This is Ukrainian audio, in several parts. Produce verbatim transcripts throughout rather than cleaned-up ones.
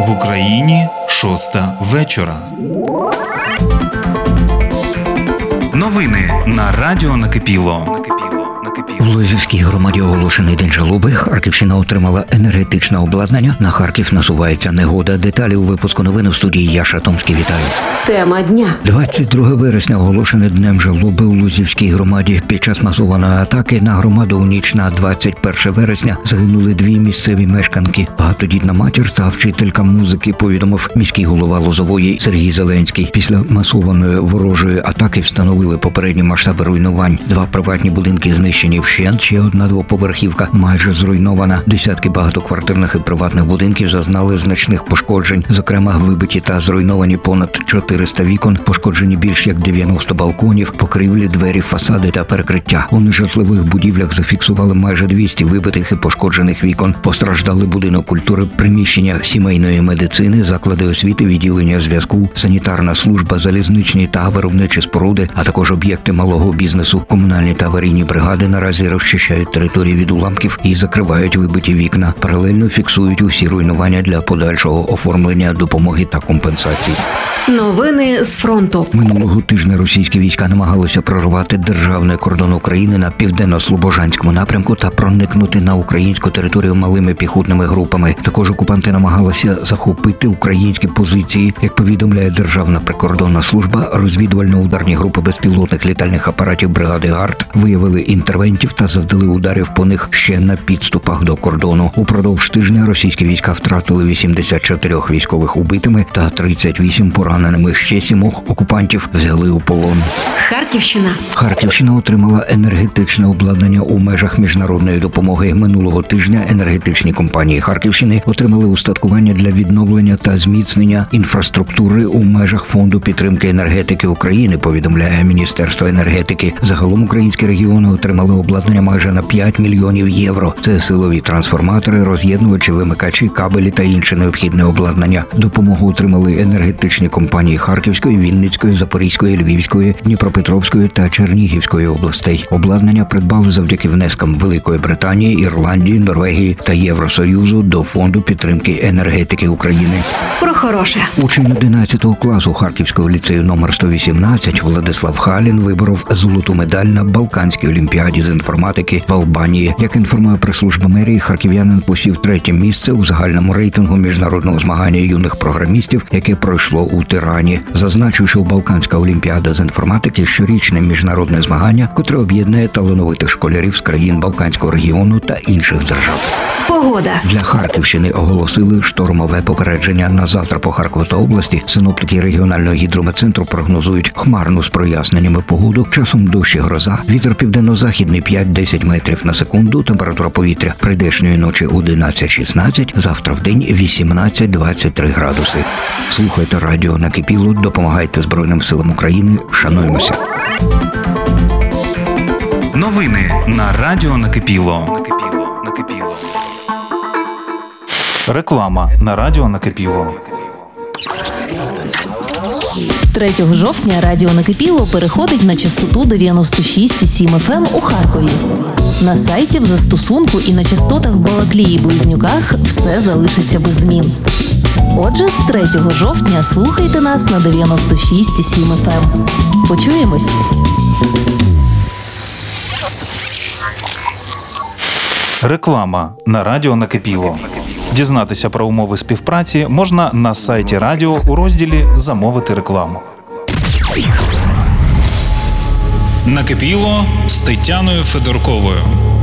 В Україні шоста вечора. Новини на радіо Накипіло. У Лозівській громаді оголошений день жалоби. Харківщина отримала енергетичне обладнання. На Харків насувається негода. Деталі у випуску новин у студії Яша Томський. Вітаю. Тема дня. двадцять друге вересня оголошене днем жалоби у Лозівській громаді. Під час масованої атаки на громаду у ніч на двадцять перше вересня загинули дві місцеві мешканки. Багатодітна матір та вчителька музики, повідомив міський голова Лозової Сергій Зеленський. Після масованої ворожої атаки встановили попередні масштаби руйнувань. Два приватні будинки знищені вщент, ще одна двоповерхівка майже зруйнована. Десятки багатоквартирних і приватних будинків зазнали значних пошкоджень. Зокрема, вибиті та зруйновані понад чотириста вікон, пошкоджені більш як дев'яносто балконів, покрівлі, двері, фасади та перекриття. У нежитлових будівлях зафіксували майже двісті вибитих і пошкоджених вікон. Постраждали будинок культури, приміщення сімейної медицини, заклади освіти, відділення зв'язку, санітарна служба, залізничні та виробничі споруди, а також об'єкти малого бізнесу. Комунальні та аварійні бригади наразі розчищають території від уламків і закривають вибиті вікна. Паралельно фіксують усі руйнування для подальшого оформлення допомоги та компенсацій. Новини з фронту. Минулого тижня російські війська намагалися прорвати державний кордон України на південно-слобожанському напрямку та проникнути на українську територію малими піхотними групами. Також окупанти намагалися захопити українські позиції. Як повідомляє Державна прикордонна служба, розвідувально-ударні групи безпілотних літальних апаратів бригади ГАРД виявили інтервентів та завдали ударів по них ще на підступах до кордону. Упродовж тижня російські війська втратили вісімдесят чотири військових убитими та тридцять вісім пораненими. Ще сімох окупантів взяли у полон. Харківщина. Харківщина отримала енергетичне обладнання у межах міжнародної допомоги. Минулого тижня енергетичні компанії Харківщини отримали устаткування для відновлення та зміцнення інфраструктури у межах Фонду підтримки енергетики України, повідомляє Міністерство енергетики. Загалом українські регіони отримали обладнання майже на п'ять мільйонів євро. Це силові трансформатори, роз'єднувачі, вимикачі, кабелі та інше необхідне обладнання. Допомогу отримали енергетичні компанії Харківської, Вінницької, Запорізької, Львівської, Дніпропетровської та Чернігівської областей. Обладнання придбали завдяки внескам Великої Британії, Ірландії, Норвегії та Євросоюзу до Фонду підтримки енергетики України. Про хороше. Учень одинадцятого класу Харківського ліцею номер сто вісімнадцять Владислав Халін виборов золоту медаль на Балканській олімпіаді з інформатики в Албанії. Як інформує прес-служба мерії, харків'янин посів третє місце у загальному рейтингу міжнародного змагання юних програмістів, яке пройшло у Тирані. Зазначив, що Балканська олімпіада з інформатики – щорічне міжнародне змагання, котре об'єднує талановитих школярів з країн Балканського регіону та інших держав. Погода. Для Харківщини оголосили штормове попередження. На завтра по Харкову та області синоптики регіонального гідрометцентру прогнозують хмарну з проясненнями погоду, часом дощ і гроза. Вітер південно-західний п'ять-десять метрів на секунду. Температура повітря прийдешньої ночі одинадцять шістнадцять, завтра в день вісімнадцять-двадцять три градуси. Слухайте радіо Накипіло, допомагайте Збройним силам України, шануємося. Новини на радіо Накипіло. Накипіло. Накипіло. Реклама на радіо Накипіло. третього жовтня радіо Накипіло переходить на частоту дев'яносто шість і сім еф ем у Харкові. На сайті, в застосунку і на частотах в Балаклії і Близнюках все залишиться без змін. Отже, з третього жовтня слухайте нас на дев'яносто шість і сім еф ем. Почуємось! Реклама на радіо Накипіло. Дізнатися про умови співпраці можна на сайті радіо у розділі «Замовити рекламу». Накипіло з Тетяною Федорковою.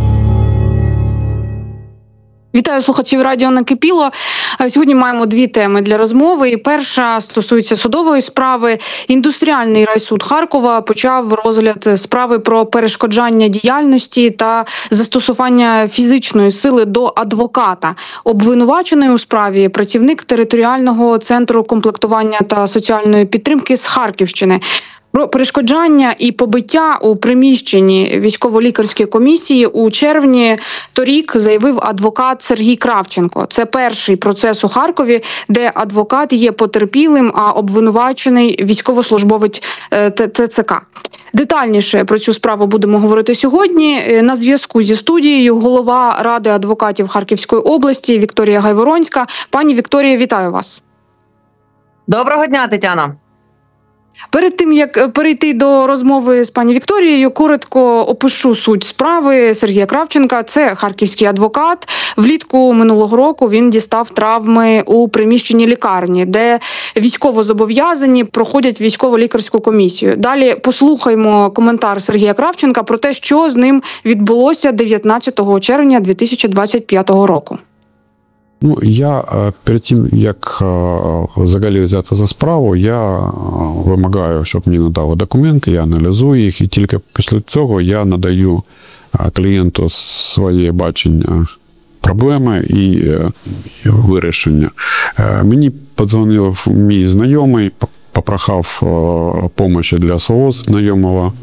Вітаю слухачів радіо Накипіло. Сьогодні маємо дві теми для розмови. І перша стосується судової справи. Індустріальний райсуд Харкова почав розгляд справи про перешкоджання діяльності та застосування фізичної сили до адвоката. Обвинувачений у справі працівник територіального центру комплектування та соціальної підтримки з Харківщини. Про перешкоджання і побиття у приміщенні військово-лікарської комісії у червні торік заявив адвокат Сергій Кравченко. Це перший процес у Харкові, де адвокат є потерпілим, а обвинувачений військовослужбовець ТЦК. Детальніше про цю справу будемо говорити сьогодні. На зв'язку зі студією голова Ради адвокатів Харківської області Вікторія Гайворонська. Пані Вікторія, вітаю вас. Доброго дня, Тетяна. Перед тим, як перейти до розмови з пані Вікторією, коротко опишу суть справи Сергія Кравченка. Це харківський адвокат. Влітку минулого року він дістав травми у приміщенні лікарні, де військовозобов'язані проходять військово-лікарську комісію. Далі послухаймо коментар Сергія Кравченка про те, що з ним відбулося дев'ятнадцятого червня дві тисячі двадцять п'ятого року. Ну, я перед тим, як взагалі взятися за справу, я вимагаю, щоб мені надали документи, я аналізую їх, і тільки після цього я надаю клієнту своє бачення проблеми і вирішення. Мені подзвонив мій знайомий, попрохав допомоги для свого знайомого,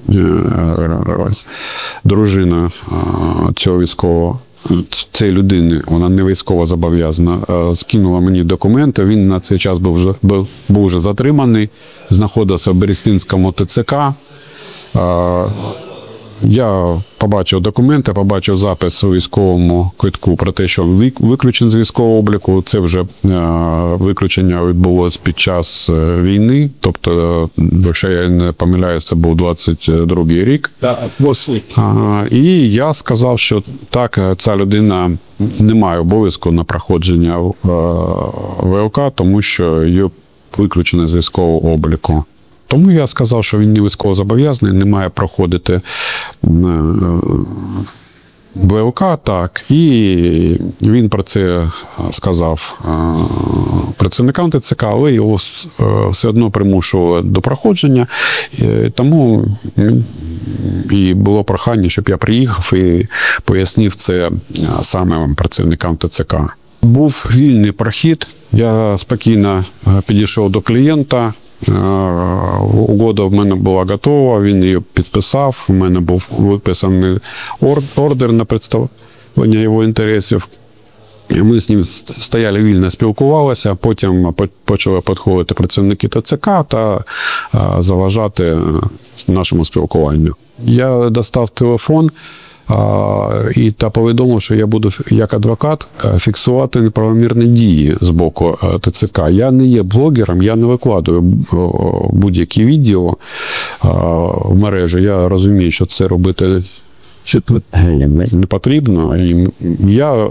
дружина цього військового. Цієї людини, вона не військово зобов'язана, скинула мені документи, він на цей час був вже, був, був вже затриманий, знаходився в Берестинському ТЦК. Я побачив документи, побачив запис у військовому квитку про те, що він виключений з військового обліку. Це вже виключення відбулося під час війни, тобто, якщо я не помиляюся, це був двадцять другий рік. І я сказав, що так, ця людина не має обов'язку на проходження ВЛК, тому що її виключено з військового обліку. Тому я сказав, що він не військовозобов'язаний, не має проходити ВЛК, так. І він про це сказав працівникам ТЦК, але його все одно примушували до проходження. Тому і було прохання, щоб я приїхав і пояснив це саме працівникам ТЦК. Був вільний прохід, я спокійно підійшов до клієнта. Угода в мене була готова, він її підписав, у мене був виписаний ордер на представлення його інтересів. І ми з ним стояли вільно, спілкувалися, потім почали підходити працівники ТЦК та заважати нашому спілкуванню. Я достав телефон і та повідомив, що я буду як адвокат фіксувати неправомірні дії з боку ТЦК. Я не є блогером, я не викладаю будь-які відео в мережу. Я розумію, що це робити не потрібно. І я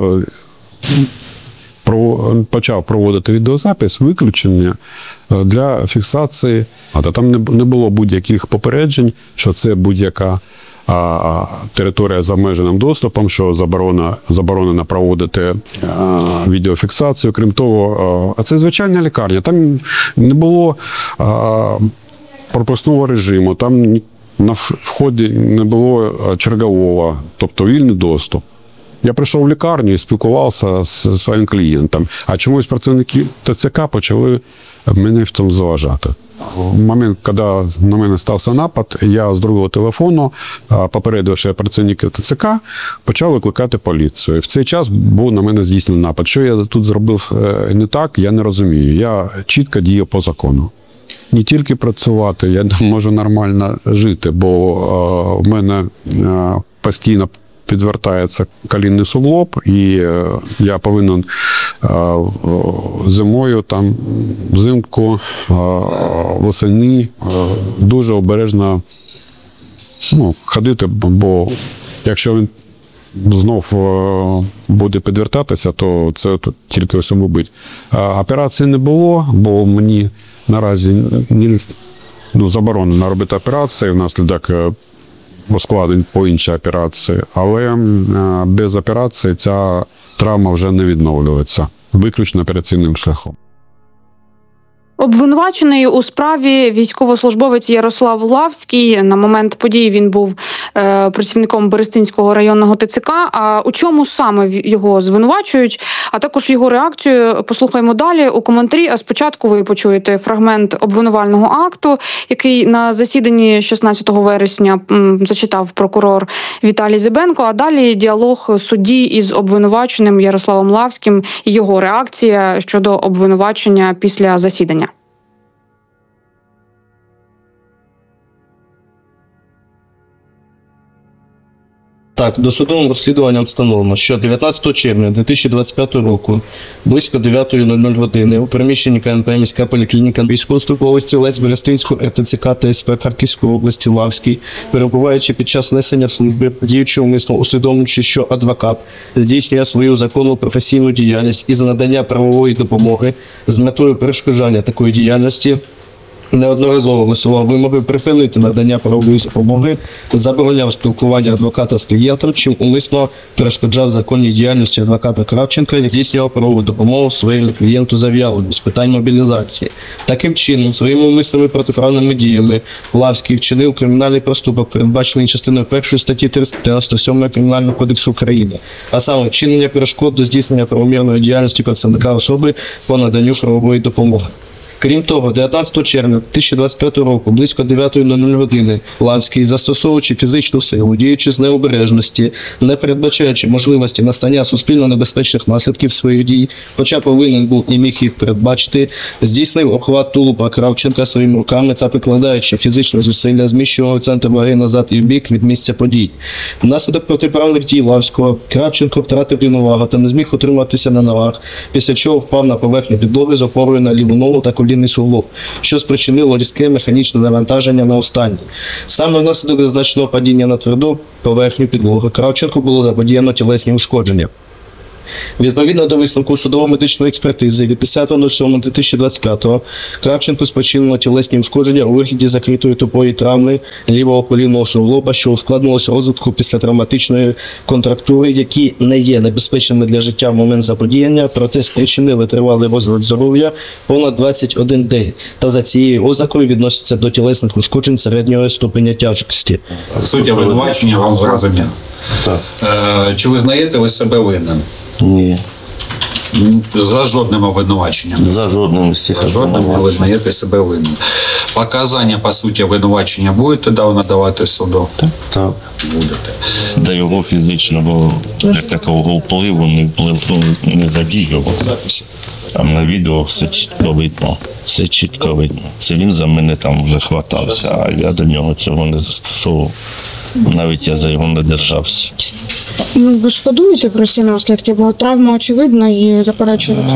почав проводити відеозапис, виключення для фіксації. Там не було будь-яких попереджень, що це будь-яка а територія з обмеженим доступом, що заборонено, заборонено проводити а, відеофіксацію. Крім того, а це звичайна лікарня, там не було а, пропускного режиму, там на вході не було чергового, тобто вільний доступ. Я прийшов в лікарню і спілкувався з своїм клієнтом, а чомусь працівники ТЦК почали мене в цьому заважати. В момент, коли на мене стався напад, я з другого телефону, попередивши працівників ТЦК, почав викликати поліцію. І в цей час був на мене здійснений напад. Що я тут зробив не так, я не розумію. Я чітко дію по закону. Не тільки працювати, я можу нормально жити, бо в мене постійно підвертається колінний суглоб, і я повинен зимою, там, взимку, восени дуже обережно ну, ходити, бо якщо він знов буде підвертатися, то це тільки самобить. Операції не було, бо мені наразі не, ну, заборонено робити операції внаслідок ускладнень по іншій операції, але без операції ця травма вже не відновлюється, виключно операційним шляхом. Обвинувачений у справі військовослужбовець Ярослав Лавський. На момент події він був е, працівником Берестинського районного Т Ц К. А у чому саме його звинувачують, а також його реакцію послухаємо далі у коментарі. А спочатку ви почуєте фрагмент обвинувального акту, який на засіданні шістнадцятого вересня м, зачитав прокурор Віталій Зибенко, а далі діалог судді із обвинуваченим Ярославом Лавським і його реакція щодо обвинувачення після засідання. Так, досудовим розслідуванням встановлено, що дев'ятнадцятого червня дві тисячі двадцять п'ятого року близько дев'ятої години у приміщенні К Н П «Міська поліклініка» військовослужбовець стрілець Берестинського Р Т Ц К Та С П Харківської області Лавський, перебуваючи під час несення служби, діючи умисно, усвідомлюючи, що адвокат здійснює свою законну професійну діяльність із надання правової допомоги з метою перешкоджання такої діяльності, неодноразово висував вимоги припинити надання правової допомоги, забороняв спілкування адвоката з клієнтом, чим умисно перешкоджав законній діяльності адвоката Кравченка і здійснював правову допомогу своєму клієнту Зав'ялову з питань мобілізації. Таким чином, своїми умисними протиправними діями Лавський вчинив кримінальний проступок, передбачений частиною першої статті триста дев'яносто сьомої Кримінального кодексу України, а саме вчинення перешкод до здійснення правомірної діяльності представника особи по наданню правової допомоги. Крім того, дев'ятнадцятого червня дві тисячі двадцять п'ятого року, близько дев'ятої години, Лавський, застосовуючи фізичну силу, діючи з необережності, не передбачаючи можливості настання суспільно небезпечних наслідків своїх дій, хоча повинен був і міг їх передбачити, здійснив обхват тулуба Кравченка своїми руками та, прикладаючи фізичне зусилля, зміщував центр ваги назад і вбік від місця подій. Внаслідок протиправних дій Лавського Кравченко втратив рівновагу та не зміг утриматися на ногах, після чого впав на поверхню підлоги з опорою на ліву ногу та колінний суглоб, що спричинило різке механічне навантаження на останній. Саме внаслідок незначного падіння на тверду поверхню підлоги Кравченку було заподіяно тілесні ушкодження. Відповідно до висновку судово-медичної експертизи від десятого сьомого дві тисячі двадцять п'ятого Кравченку спричинено тілесні ушкодження у вигляді закритої тупої травми лівого колінного суглоба, що ускладнилося розвитку після травматичної контрактури, які не є небезпечними для життя в момент заподіяння, проте спричинили тривалий розлад здоров'я понад двадцять один день, та за цією ознакою відносяться до тілесних ушкоджень середнього ступеня тяжкості. Суть обвинувачення вам зрозуміла. Е, Чи визнаєте ви себе винним? Ні. За жодним обвинуваченням? За жодним з цих За жодним ви визнаєте себе винним. Показання, по суті, обвинувачення будете надавати суду? Так. Так. Будете. До його фізичного такого впливу не вплив, ну, не задіював. Там на відео все чітко видно. Все чітко видно. Це він за мене там вже хватався, а я до нього цього не застосовував. Навіть я за його не держався. Ну, ви шкодуєте про ці наслідки, бо травма очевидна і заперечувати.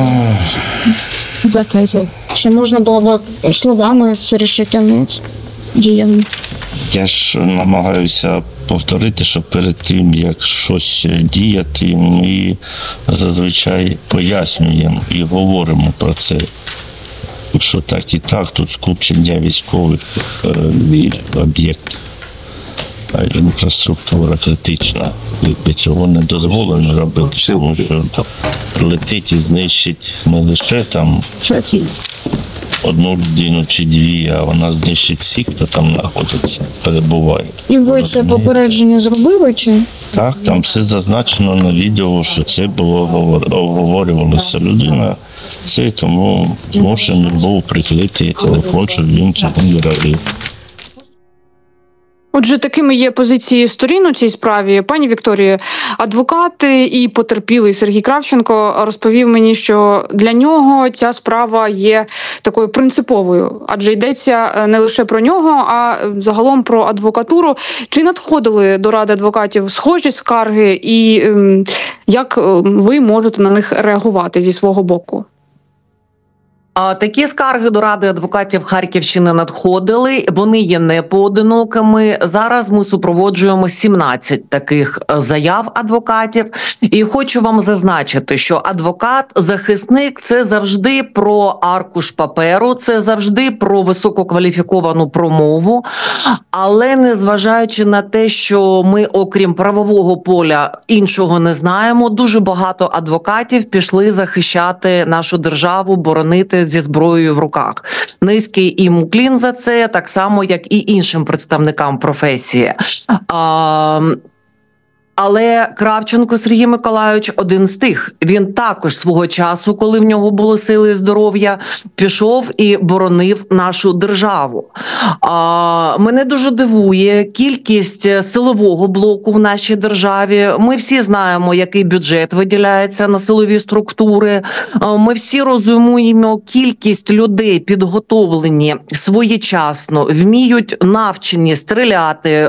Що можна було б словами це рішити, а не діями. Я ж намагаюся повторити, що перед тим, як щось діяти, ми зазвичай пояснюємо і говоримо про це. Що так і так, тут скупчення військових об'єктів. Інфраструктура критична. І цього не дозволено робити, тому що летить і знищить не лише там одну людину чи дві, а вона знищить всіх, хто там знаходиться, перебуває. І ви це попередження зробили, чи? Так, там все зазначено на відео, що це було обговорювалося людина. Це тому змушений був прикрити телефон, щоб він цього не робив. Отже, такими є позиції сторін у цій справі. Пані Вікторія, адвокат і потерпілий Сергій Кравченко розповів мені, що для нього ця справа є такою принциповою, адже йдеться не лише про нього, а загалом про адвокатуру. Чи надходили до Ради адвокатів схожі скарги і як ви можете на них реагувати зі свого боку? Такі скарги до Ради адвокатів Харківщини надходили, вони є непоодинокими. Зараз ми супроводжуємо сімнадцять таких заяв адвокатів. І хочу вам зазначити, що адвокат-захисник – це завжди про аркуш паперу, це завжди про висококваліфіковану промову. Але незважаючи на те, що ми, окрім правового поля, іншого не знаємо, дуже багато адвокатів пішли захищати нашу державу, боронити зі зброєю в руках. Низький їм уклін за це, так само, як і іншим представникам професії. А, Але Кравченко Сергій Миколайович один з тих. Він також свого часу, коли в нього були сили і здоров'я, пішов і боронив нашу державу. А, мене дуже дивує кількість силового блоку в нашій державі. Ми всі знаємо, який бюджет виділяється на силові структури. А, ми всі розуміємо кількість людей підготовлені своєчасно, вміють навчені стріляти,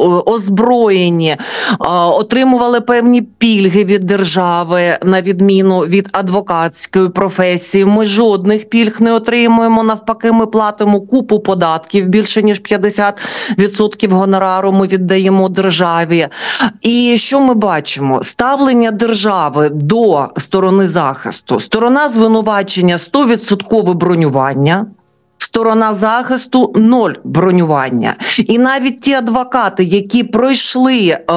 озброєні, отримували певні пільги від держави, на відміну від адвокатської професії. Ми жодних пільг не отримуємо, навпаки, ми платимо купу податків, більше ніж п'ятдесят відсотків гонорару ми віддаємо державі. І що ми бачимо? Ставлення держави до сторони захисту. Сторона звинувачення – сто відсотків бронювання. Сторона захисту – ноль бронювання. І навіть ті адвокати, які пройшли е,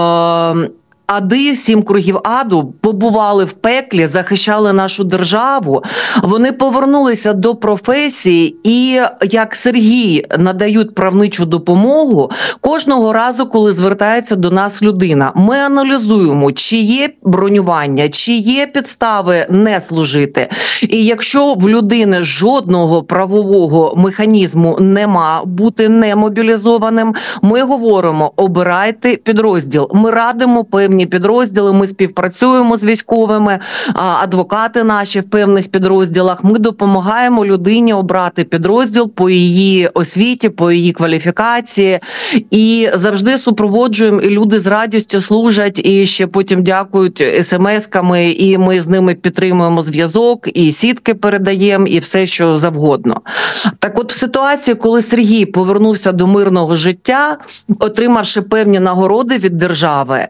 ади, сім кругів аду, побували в пеклі, захищали нашу державу, вони повернулися до професії і, як Сергій, надають правничу допомогу кожного разу, коли звертається до нас людина. Ми аналізуємо, чи є бронювання, чи є підстави не служити. І якщо в людини жодного правового механізму нема бути немобілізованим, ми говоримо, обирайте підрозділ. Ми радимо певні підрозділи, ми співпрацюємо з військовими, адвокати наші в певних підрозділах. Ми допомагаємо людині обрати підрозділ по її освіті, по її кваліфікації. І завжди супроводжуємо, і люди з радістю служать, і ще потім дякують смс-ками, і ми з ними підтримуємо зв'язок, і сітки передаємо, і все, що завгодно. Так от в ситуації, коли Сергій повернувся до мирного життя, отримавши певні нагороди від держави,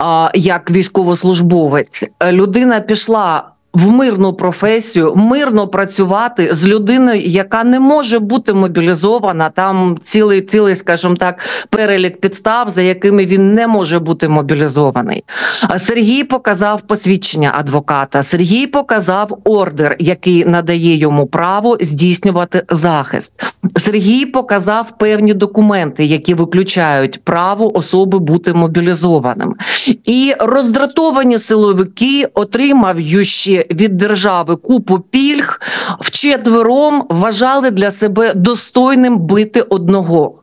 як військовослужбовець, людина пішла в мирну професію, мирно працювати з людиною, яка не може бути мобілізована, там цілий, цілий, скажімо так, перелік підстав, за якими він не може бути мобілізований. Сергій показав посвідчення адвоката, Сергій показав ордер, який надає йому право здійснювати захист. Сергій показав певні документи, які виключають право особи бути мобілізованим. І роздратовані силовики, отримавши від держави купу пільг, вчетвером вважали для себе достойним бити одного.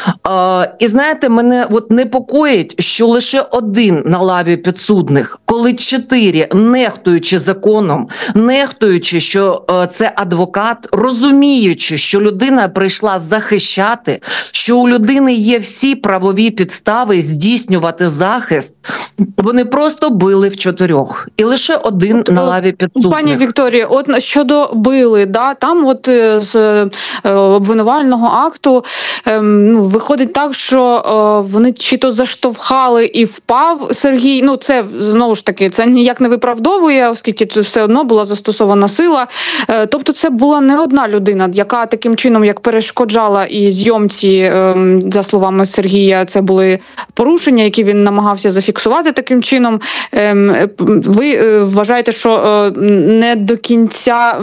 Uh, і знаєте, мене от непокоїть, що лише один на лаві підсудних, коли чотири, нехтуючи законом, нехтуючи, що uh, це адвокат, розуміючи, що людина прийшла захищати, що у людини є всі правові підстави здійснювати захист, вони просто били в чотирьох. І лише один на лаві підсудних. Пані Вікторія, от щодо били, да, там от з е, обвинувального акту е, ну, виходить так, що е, вони чи то заштовхали і впав Сергій. Ну, це, знову ж таки, це ніяк не виправдовує, оскільки це все одно була застосована сила. Е, тобто це була не одна людина, яка таким чином, як перешкоджала і зйомці, е, за словами Сергія, це були порушення, які він намагався зафіксувати таким чином. Е, ви е, вважаєте, що е, не до кінця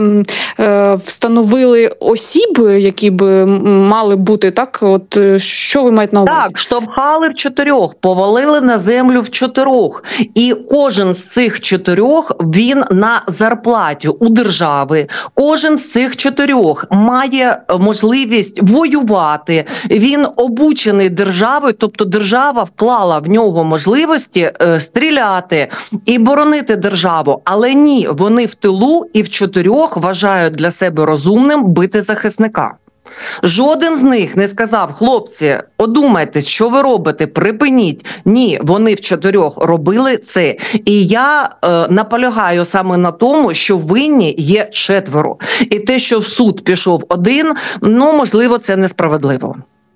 е, встановили осіб, які б мали бути, так? От що ви маєте на увазі? Так, штовхали в чотирьох, повалили на землю в чотирьох. І кожен з цих чотирьох, він на зарплаті у держави. Кожен з цих чотирьох має можливість воювати. Він обучений державою, тобто держава вклала в нього можливості е, стріляти і боронити державу. Але ні, вони в тилу і в чотирьох вважають для себе розумним бити захисника. Жоден з них не сказав: хлопці, одумайтесь, що ви робите, припиніть. Ні, вони в чотирьох робили це. І я е, наполягаю саме на тому, що винні є четверо. І те, що в суд пішов один, ну, можливо, це несправедливо.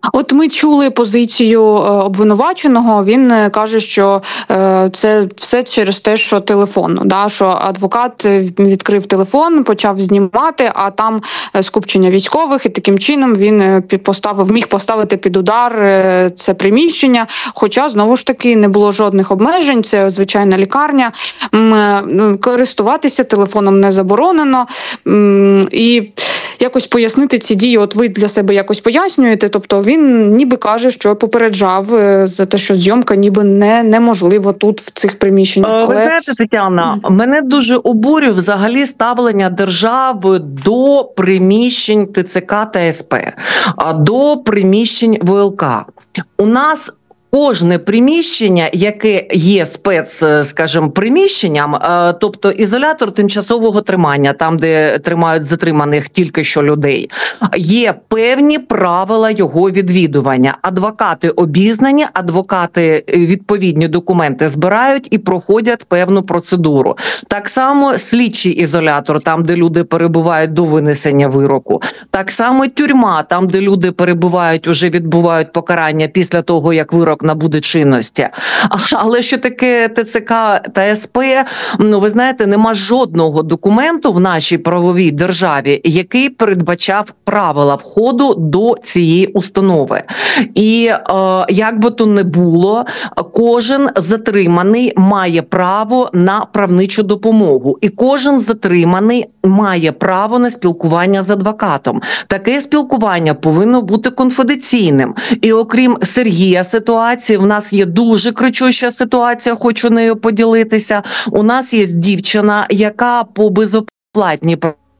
От ми чули позицію е, обвинуваченого. Він е, каже, що е, це все через те, що телефон, да, що адвокат відкрив телефон, почав знімати, а там е, скупчення військових, і таким чином він е, пі- поставив, міг поставити під удар е, це приміщення. Хоча знову ж таки не було жодних обмежень. Це звичайна лікарня. М, е, ну, користуватися телефоном не заборонено. М, і якось пояснити ці дії. От ви для себе якось пояснюєте. Тобто він ніби каже, що попереджав е, за те, що зйомка ніби не неможливо тут в цих приміщеннях. Е, Ви Але знаєте, Тетяна, мене дуже обурює взагалі ставлення держави до приміщень ТЦК та СП, а до приміщень ВЛК. У нас кожне приміщення, яке є спец, скажімо, приміщенням, е, тобто ізолятор тимчасового тримання, там, де тримають затриманих тільки що людей, є певні правила його відвідування. Адвокати обізнані, адвокати відповідні документи збирають і проходять певну процедуру. Так само слідчий ізолятор, там, де люди перебувають до винесення вироку. Так само тюрма, там, де люди перебувають, уже відбувають покарання після того, як вирок набуде чинності. Але що таке ТЦК та СП? Ну, ви знаєте, нема жодного документу в нашій правовій державі, який передбачав правила входу до цієї установи. І е, як би то не було, кожен затриманий має право на правничу допомогу. І кожен затриманий має право на спілкування з адвокатом. Таке спілкування повинно бути конфіденційним. І окрім Сергія ситуації, в нас є дуже кричуща ситуація, хочу нею поділитися. У нас є дівчина, яка по безоплатній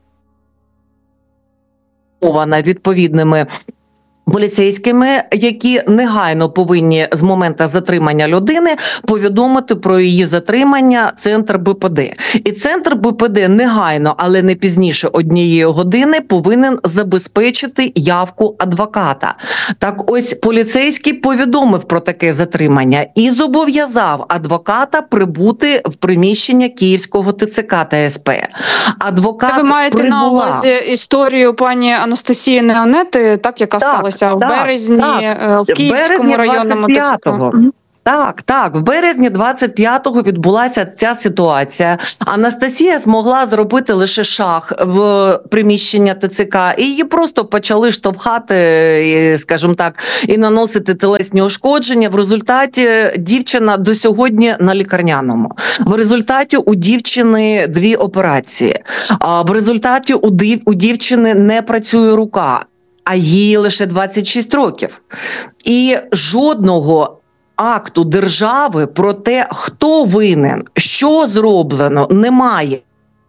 вона відповідними поліцейськими, які негайно повинні з моменту затримання людини повідомити про її затримання центр Б П Д. І центр Б П Д негайно, але не пізніше однієї години повинен забезпечити явку адвоката. Так ось поліцейський повідомив про таке затримання і зобов'язав адвоката прибути в приміщення Київського ТЦК та С П. Адвокат ви маєте прибула. на увазі історію пані Анастасії Неонети, так, яка Так, сталася в так, березні так. е, в Київському березні районному ТЦК. двадцять п'ятого. Так, так, в березні двадцять п'ятого відбулася ця ситуація. Анастасія змогла зробити лише шаг в приміщення ТЦК, і її просто почали штовхати, скажімо так, і наносити тілесні ушкодження. В результаті дівчина до сьогодні на лікарняному. В результаті у дівчини дві операції. А в результаті у, дів, у дівчини не працює рука, а їй лише двадцять шість років. І жодного акту держави про те, хто винен, що зроблено, немає.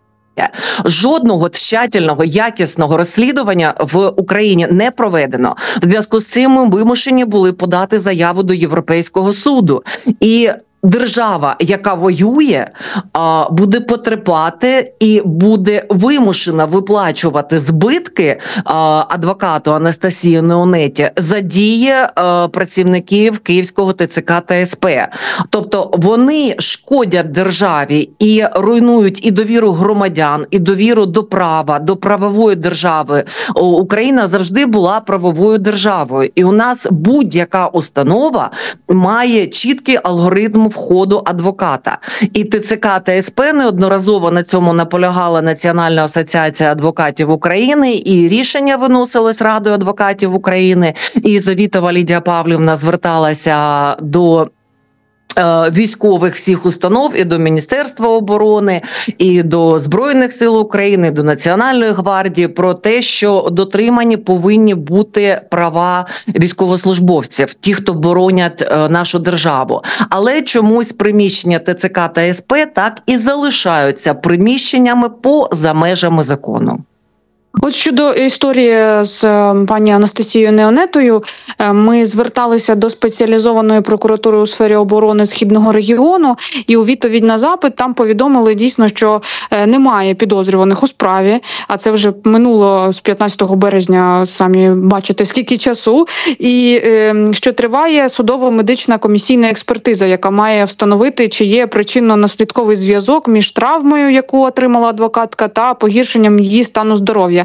Жодного тщательного, якісного розслідування в Україні не проведено. В зв'язку з цим ми вимушені були подати заяву до Європейського суду. І держава, яка воює, буде потерпати і буде вимушена виплачувати збитки адвокату Анастасії Неонеті за дії працівників Київського ТЦК та С П. Тобто вони шкодять державі і руйнують і довіру громадян, і довіру до права, до правової держави. Україна завжди була правовою державою. І у нас будь-яка установа має чіткий алгоритм входу адвоката. І ТЦК та С П неодноразово на цьому наполягала Національна асоціація адвокатів України, і рішення виносилось Радою адвокатів України, і Завітова Лідія Павлівна зверталася до військових всіх установ, і до Міністерства оборони, і до Збройних сил України, до Національної гвардії про те, що дотримані повинні бути права військовослужбовців, ті, хто боронять нашу державу. Але чомусь приміщення ТЦК та С П так і залишаються приміщеннями поза межами закону. От щодо історії з пані Анастасією Неонетою, ми зверталися до спеціалізованої прокуратури у сфері оборони Східного регіону, і у відповідь на запит там повідомили дійсно, що немає підозрюваних у справі, а це вже минуло з п'ятнадцятого березня, самі бачите, скільки часу, і що триває судово-медична комісійна експертиза, яка має встановити, чи є причинно-наслідковий зв'язок між травмою, яку отримала адвокатка, та погіршенням її стану здоров'я.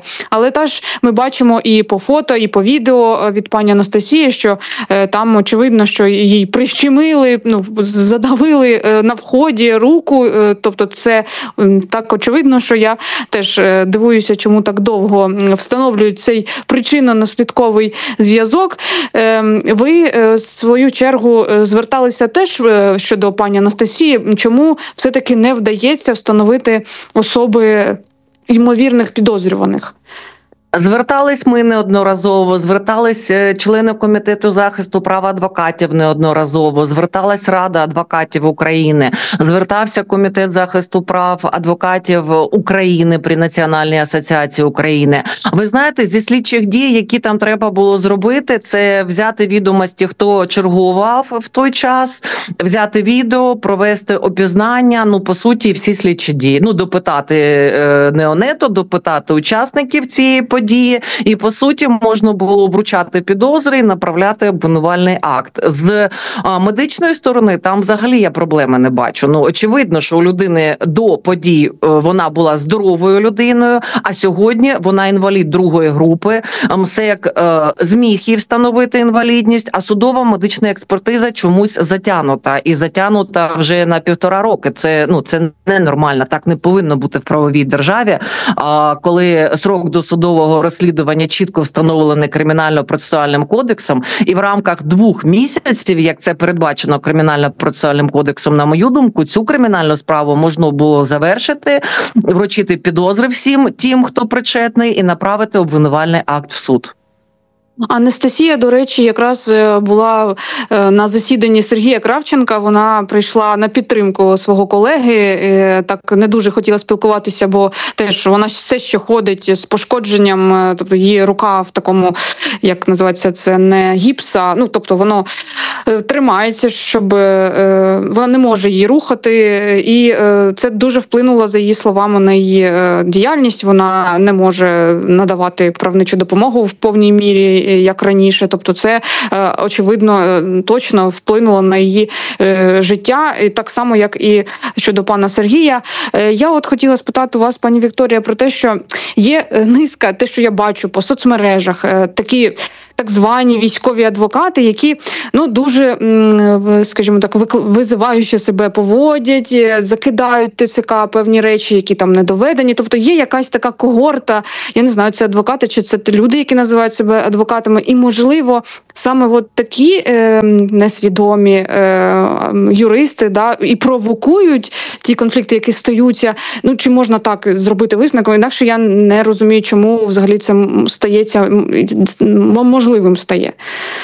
Але теж ми бачимо і по фото, і по відео від пані Анастасії, що е, там очевидно, що їй прищемили, ну, задавили е, на вході руку. Е, тобто це е, так очевидно, що я теж е, дивуюся, чому так довго встановлюють цей причинно-наслідковий зв'язок. Е, ви е, в свою чергу зверталися теж е, щодо пані Анастасії. Чому все-таки не вдається встановити особи ймовірних підозрюваних? Звертались ми неодноразово, звертались е, члени Комітету захисту прав адвокатів неодноразово, зверталась Рада адвокатів України, звертався Комітет захисту прав адвокатів України при Національній асоціації України. Ви знаєте, зі слідчих дій, які там треба було зробити, це взяти відомості, хто чергував в той час, взяти відео, провести опізнання, ну, по суті, всі слідчі дії. Ну, допитати е, Неонету, допитати учасників цієї події. Дії, і по суті можна було вручати підозри і направляти обвинувальний акт. З а, медичної сторони там взагалі я проблеми не бачу. Ну, очевидно, що у людини до подій вона була здоровою людиною, а сьогодні вона інвалід другої групи. МСЕК е, зміг їй встановити інвалідність, а судова медична експертиза чомусь затягнута. І затягнута вже на півтора роки. Це, ну, це ненормально, так не повинно бути в правовій державі, а, коли срок до судового розслідування чітко встановлене Кримінально-процесуальним кодексом, і в рамках двох місяців, як це передбачено Кримінально-процесуальним кодексом, на мою думку, цю кримінальну справу можна було завершити, вручити підозри всім тим, хто причетний, і направити обвинувальний акт в суд. Анастасія, до речі, якраз була на засіданні Сергія Кравченка. Вона прийшла на підтримку свого колеги. Так не дуже хотіла спілкуватися, бо теж вона все ще ходить з пошкодженням. Тобто її рука в такому, як називається це, не гіпса. Ну, тобто воно тримається, щоб вона не може її рухати. І це дуже вплинуло, за її словами, на її діяльність. Вона не може надавати правничу допомогу в повній мірі, як раніше. Тобто це, очевидно, точно вплинуло на її життя, і так само, як і щодо пана Сергія. Я от хотіла спитати у вас, пані Вікторія, про те, що є низка, те, що я бачу по соцмережах, такі так звані військові адвокати, які, ну, дуже, скажімо так, визиваючи себе поводять, закидають ТЦК певні речі, які там не доведені. Тобто є якась така когорта, я не знаю, це адвокати, чи це люди, які називають себе адвокатами, і, можливо, саме от такі е, несвідомі е, юристи, да, і провокують ті конфлікти, які стаються. Ну, чи можна так зробити висновок? Інакше я не розумію, чому взагалі це стається, можливим стає.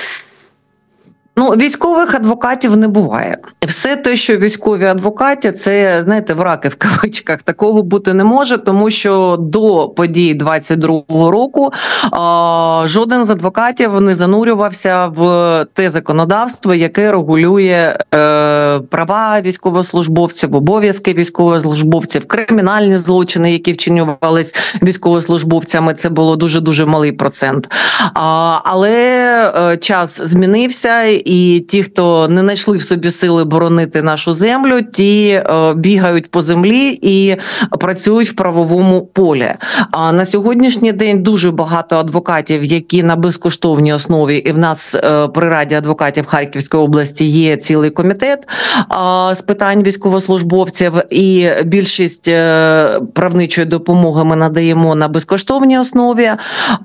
Ну, військових адвокатів не буває. Все те, що військові адвокати, це, знаєте, враки в кавичках. Такого бути не може, тому що до подій двадцять другого року а, жоден з адвокатів не занурювався в те законодавство, яке регулює е, права військовослужбовців, обов'язки військовослужбовців, кримінальні злочини, які вчинювались військовослужбовцями. Це було дуже-дуже малий процент. А, але е, час змінився, і ті, хто не знайшли в собі сили боронити нашу землю, ті е, бігають по землі і працюють в правовому полі. А на сьогоднішній день дуже багато адвокатів, які на безкоштовній основі, і в нас е, при Раді адвокатів Харківської області є цілий комітет е, з питань військовослужбовців, і більшість е, правничої допомоги ми надаємо на безкоштовній основі, е,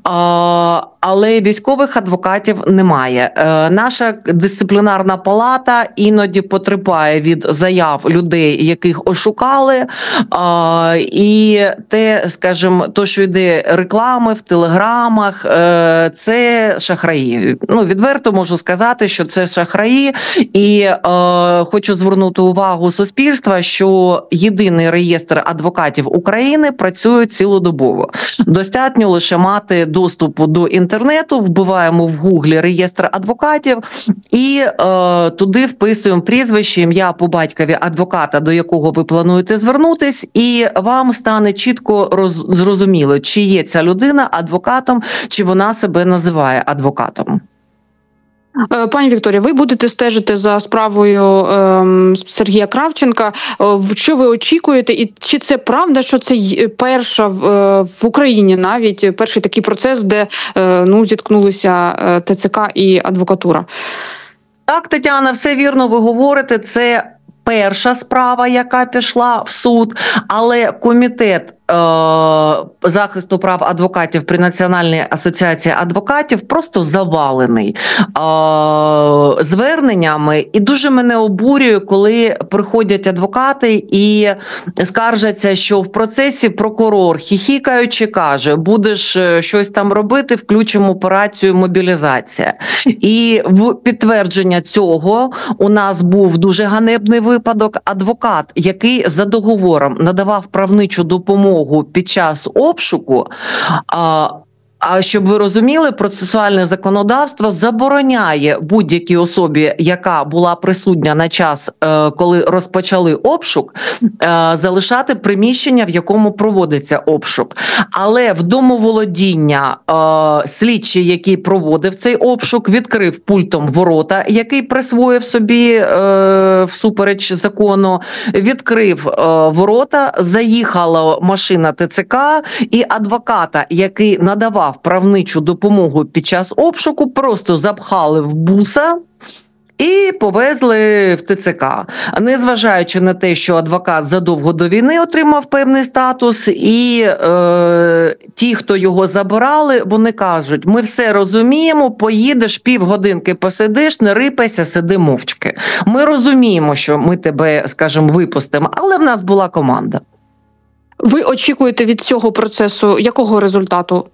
але військових адвокатів немає. Е, наша дисциплінарна палата іноді потерпає від заяв людей, яких ошукали, а, і те, скажімо, то, що йде реклами в телеграмах, е, це шахраї. Ну, відверто можу сказати, що це шахраї, і е, хочу звернути увагу суспільства, що єдиний реєстр адвокатів України працює цілодобово. Достатньо лише мати доступу до інтернету, вбиваємо в гуглі реєстр адвокатів, і е, туди вписуємо прізвище, ім'я по батькові адвоката, до якого ви плануєте звернутись, і вам стане чітко роз, зрозуміло, чи є ця людина адвокатом, чи вона себе називає адвокатом. Е, Пані Вікторія, ви будете стежити за справою е, Сергія Кравченка. Е, Що ви очікуєте? І чи це правда, що це й- перша в, е, в Україні навіть перший такий процес, де е, ну, зіткнулися е, ТЦК і адвокатура? Так, Тетяна, все вірно ви говорите. Це перша справа, яка пішла в суд, але комітет е- захисту прав адвокатів при Національній асоціації адвокатів просто завалений е- зверненнями. І дуже мене обурює, коли приходять адвокати і скаржаться, що в процесі прокурор, хіхікаючи, каже, будеш е, щось там робити, включимо операцію мобілізація. І в підтвердження цього у нас був дуже ганебний випадок. Адвокат, який за договором надавав правничу допомогу під час обшуку, а, а щоб ви розуміли, процесуальне законодавство забороняє будь-якій особі, яка була присутня на час, е, коли розпочали обшук, е, залишати приміщення, в якому проводиться обшук. Але в домоволодіння е, слідчий, який проводив цей обшук, відкрив пультом ворота, який присвоїв собі е, всупереч закону, відкрив е, ворота, заїхала машина ТЦК, і адвоката, який надавав правничу допомогу під час обшуку, просто запхали в буса і повезли в ТЦК. Незважаючи на те, що адвокат задовго до війни отримав певний статус, і е, ті, хто його забирали, вони кажуть, ми все розуміємо, поїдеш, півгодинки посидиш, не рипайся, сиди мовчки. Ми розуміємо, що ми тебе, скажімо, випустимо, але в нас була команда. Ви очікуєте від цього процесу якого результату?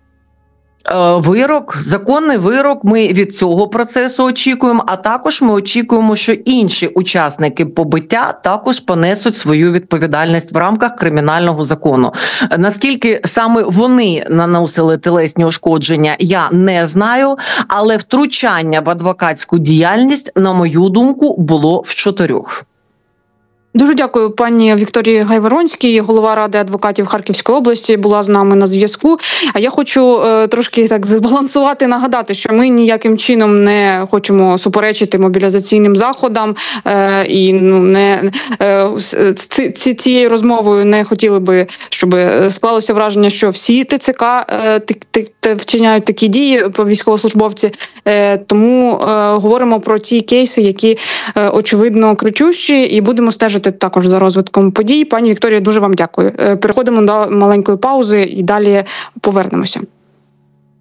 Вирок, законний вирок ми від цього процесу очікуємо, а також ми очікуємо, що інші учасники побиття також понесуть свою відповідальність в рамках кримінального закону. Наскільки саме вони наносили тілесні ушкодження, я не знаю, але втручання в адвокатську діяльність, на мою думку, було в чотирьох. Дуже дякую пані Вікторії Гайворонській, голова Ради адвокатів Харківської області, була з нами на зв'язку. А я хочу е, трошки так збалансувати, нагадати, що ми ніяким чином не хочемо суперечити мобілізаційним заходам е, і ну, не е, ці, ці, цією розмовою не хотіли би, щоб склалося враження, що всі ТЦК е, т, т, т, вчиняють такі дії по військовослужбовці. Е, тому е, говоримо про ті кейси, які е, очевидно кричущі, і будемо стежити також за розвитком подій. Пані Вікторія, дуже вам дякую. Переходимо до маленької паузи і далі повернемося.